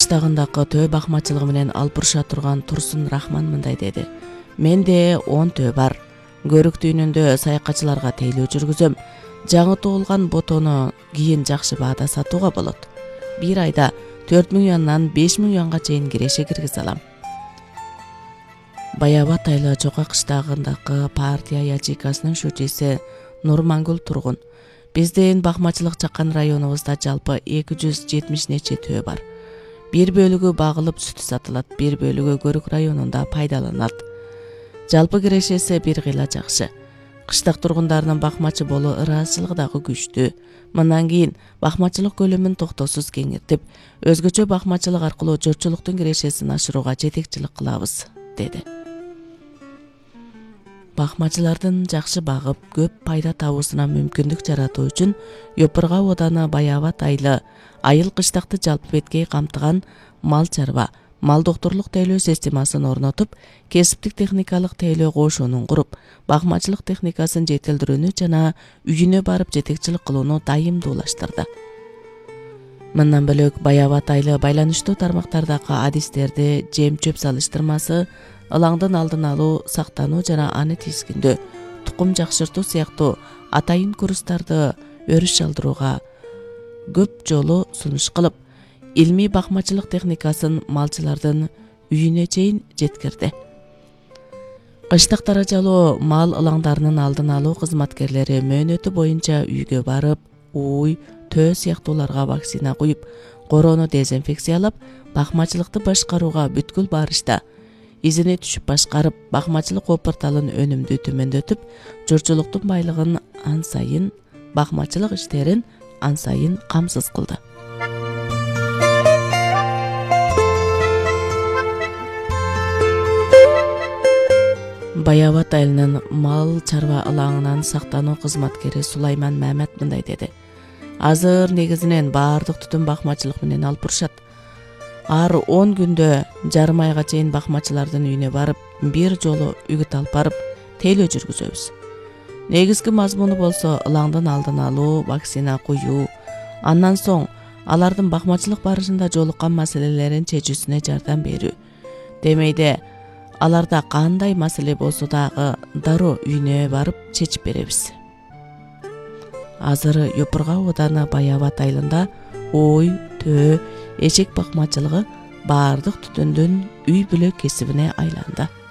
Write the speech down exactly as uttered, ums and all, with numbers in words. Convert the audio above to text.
кыштагындагы төө бакмачылыгы менен алпуруша турган Турсун Рахман мындай деди. Менде он төө бар. Көрүк дүйнөндө саякатчыларга тейлөө жүргүзөм. Жаңы туулган ботону кийин жакшы баада сатууга болот. Бир айда төрт миң юандан беш миң юанга чейин киреше киргизе алам. Баябат айла Чока кыштагындагы партия ячейкасынын шүчеси Нурмангүл тургун. Биздин бакмачылык чаккан районубузда жалпы эки жүз жетимиш нече төө бар. Бир бөлүгү багылып сүтү сатылат, бир бөлүгү Көрүк районунда пайдаланат. Жалпы кирешеси бир кыйла жакшы. Кыштак тургундарынын бакмачы болуу ыраазычылыгы дагы күчтүү. Мындан кийин бакмачылык көлөмүн токтоосуз кеңиртип, өзгөчө бакмачылык аркылуу журтчулуктун кирешесин ашырууга жетекчилик кылабыз, деди. Бакмачылардын жакшы багып, көп пайда табуусуна мүмкүндүк жаратуу үчүн Ёпурга ооданы Баябат айылы айыл кыштакты жалпы беткей камтыган мал чарба, мал доктурлук тейлөө системасын орнотуп, кесиптик техникалык тейлөө кошуунун куруп, бакмачылык техникасын жетилдирүүнү жана үйүнө барып жетекчилик кылууну дайымдуулаштырды. Мындан бөлөк Баябат айылы байланыштуу тармактардагы адистерди, жем чөп салыштырмасы, ылаңдын алдын алуу, сактануу жана аны тизгиндөө, тукум жакшыртуу сыяктуу атайын курстарды өрүш чалдырууга көп жолу сунуш кылып, илмий бакмачылык техникасын малчылардын үйүнө чейин жеткирди. Кыштак даражалуу мал ылаңдарынын алдын алуу кызматкерлери мөөнөтү боюнча үйгө барып, ууй, төө сыяктууларга вакцина куюп, короону дезинфекциялап, бакмачылыкты башкарууга бүткүл барышта изине түшүп башкарып, бакмачылык опурталын өнүмдүү төмөндөтүп, журтчулуктун байлыгын ан сайын, бакмачылык иштерин ан сайын камсыз кылды. Баябат айылынын мал чарба ылаңынан сактануу кызматкери Сулайман Мамет мындай деди. Азыр негизинен баардык түтүн бакмачылык менен алпурушат. Ар он күндө жарым айга чейин бакмачылардын үйүнө барып, бир жолу үгүт алып барып, тейлөө жүргүзөбүз. Негизги мазмуну болсо ылаңдын алдын алуу, вакцина куюу. Андан соң алардын бакмачылык барышында жолуккан маселелерин чечүүсүнө жардам берүү. Демейде аларда кандай маселе болсо дагы дароо үйүнө барып чечип беребиз. Азыр Ёпурга ооданы Баябат айылында ой, төө, эчек бакмачылыгы баардык түтүндүн үй бүлө кесибине айланды.